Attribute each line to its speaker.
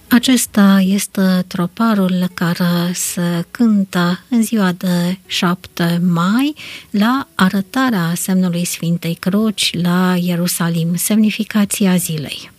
Speaker 1: Acesta este troparul care se cântă în ziua de 7 mai la arătarea semnului Sfintei Cruci la Ierusalim, semnificația zilei.